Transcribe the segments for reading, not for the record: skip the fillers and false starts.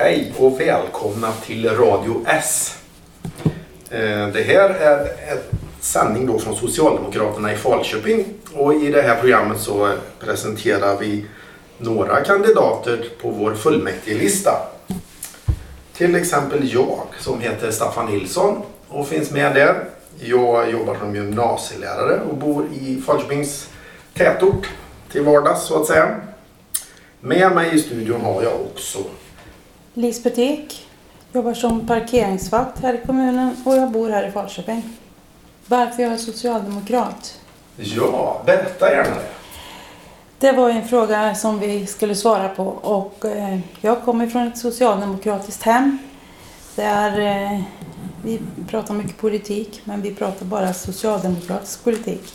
Hej och välkomna till Radio S. Det här är en sändning då från Socialdemokraterna i Falköping. Och i det här programmet så presenterar vi några kandidater på vår fullmäktigelista. Till exempel jag som heter Staffan Nilsson och finns med där. Jag jobbar som gymnasielärare och bor i Falköpings tätort till vardags så att säga. Med mig i studion har jag också Lisbeth Ek, jobbar som parkeringsvakt här i kommunen och jag bor här i Falköping. Varför jag är socialdemokrat? Ja, berätta gärna det. Det var en fråga som vi skulle svara på och jag kommer från ett socialdemokratiskt hem där vi pratar mycket politik men vi pratar bara socialdemokratisk politik.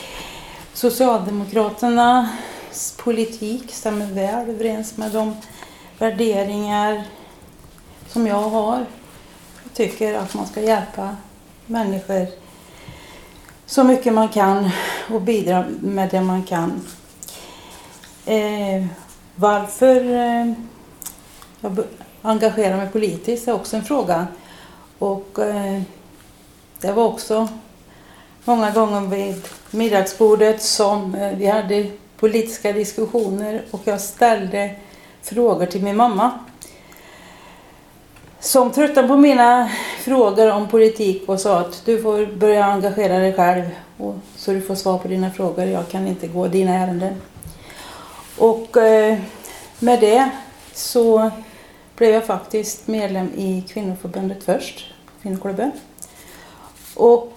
Socialdemokraternas politik stämmer väl överens med de värderingar som jag har. Jag tycker att man ska hjälpa människor så mycket man kan och bidra med det man kan. Varför jag engagerar mig politiskt är också en fråga. Och det var också många gånger vid middagsbordet som vi hade politiska diskussioner och jag ställde frågor till min mamma. Som tröttnade på mina frågor om politik och sa att du får börja engagera dig själv och så du får svar på dina frågor. Jag kan inte gå dina ärenden. Och med det så blev jag faktiskt medlem i kvinnoförbundet först, kvinnoklubben. Och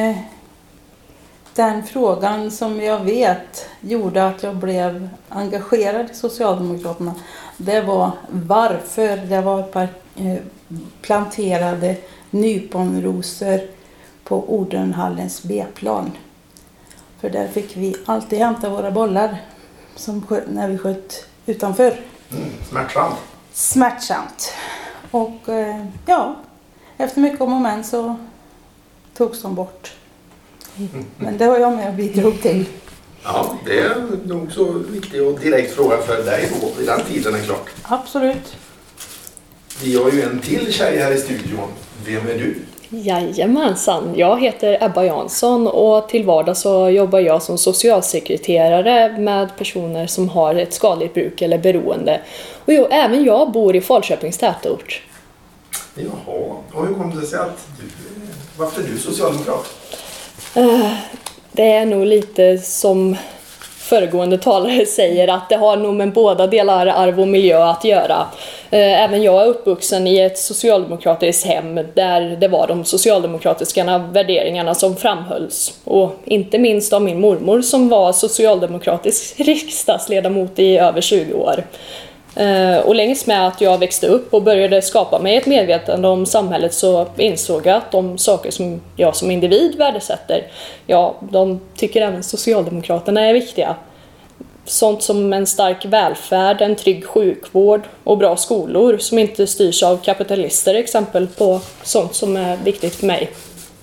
den frågan som jag vet gjorde att jag blev engagerad i Socialdemokraterna, det var varför det var planterade nyponrosor på Odenhallens B-plan. För där fick vi alltid hämta våra bollar när vi sköt utanför. Smärtsamt. Smärtsamt. Och ja, efter mycket om och men så togs de bort. Men det var jag med och bidrog till. Ja, det är nog så viktig och direkt fråga för dig då, i den tiden är klart. Absolut. Vi har ju en till tjej här i studion. Vem är du? Jajamensan, jag heter Ebba Jansson och till vardags så jobbar jag som socialsekreterare med personer som har ett skadligt bruk eller beroende. Och även jag bor i Falköpings tätort. Jaha, och hur kom det sig att varför är du socialdemokrat? Det är nog lite som föregående talare säger att det har nog med båda delar arv och miljö att göra. Även jag är uppvuxen i ett socialdemokratiskt hem där det var de socialdemokratiska värderingarna som framhölls. Och inte minst av min mormor som var socialdemokratisk riksdagsledamot i över 20 år. Och längs med att jag växte upp och började skapa mig ett medvetande om samhället så insåg jag att de saker som jag som individ värdesätter, ja, de tycker även Socialdemokraterna är viktiga. Sånt som en stark välfärd, en trygg sjukvård och bra skolor som inte styrs av kapitalister, exempel på sånt som är viktigt för mig.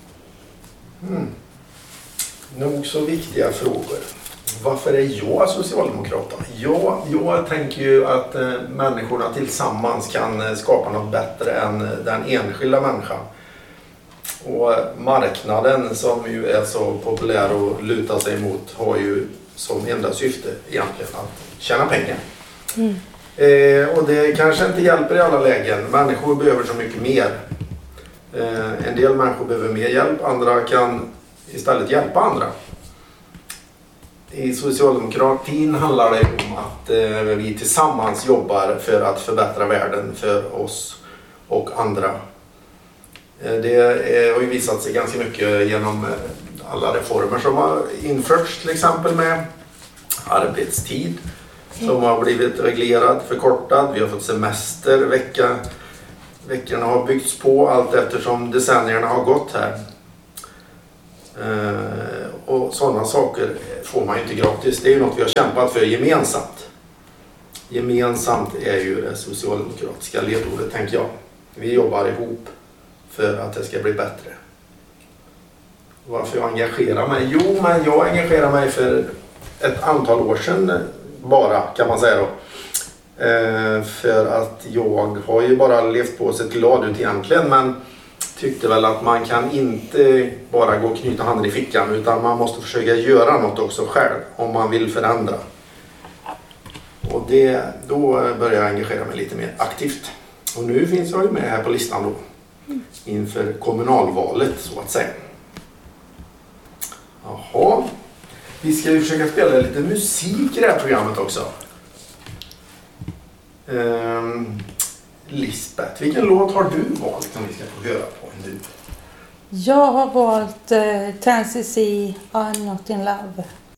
Nog så viktiga frågor. Varför är jag socialdemokrat? Jag tänker ju att människorna tillsammans kan skapa något bättre än den enskilda människan. Och marknaden som ju är så populär att luta sig emot har ju som enda syfte egentligen att tjäna pengar. Och det kanske inte hjälper i alla lägen. Människor behöver så mycket mer. En del människor behöver mer hjälp, andra kan istället hjälpa andra. I socialdemokratin handlar det om att vi tillsammans jobbar för att förbättra världen för oss och andra. Det har ju visat sig ganska mycket genom alla reformer som har införts, till exempel med arbetstid som har blivit reglerad, förkortad. Vi har fått semester, veckorna har byggts på allt eftersom decennierna har gått här. Och sådana saker får man ju inte gratis. Det är ju något vi har kämpat för gemensamt. Gemensamt är ju det socialdemokratiska ledordet, tänker jag. Vi jobbar ihop för att det ska bli bättre. Varför jag engagerar mig? Jo, men jag engagerar mig för ett antal år sedan bara, kan man säga då. För att jag har ju bara levt på och sett glad ut egentligen, men tyckte väl att man kan inte bara gå och knyta handen i fickan, utan man måste försöka göra något också själv om man vill förändra. Och då började jag engagera mig lite mer aktivt. Och nu finns jag ju med här på listan då inför kommunalvalet så att säga. Jaha, vi ska ju försöka spela lite musik i det här programmet också. Lisbeth, vilken låt har du valt som vi ska få höra på nu? Jag har valt Tansy C, I'm Not In Love.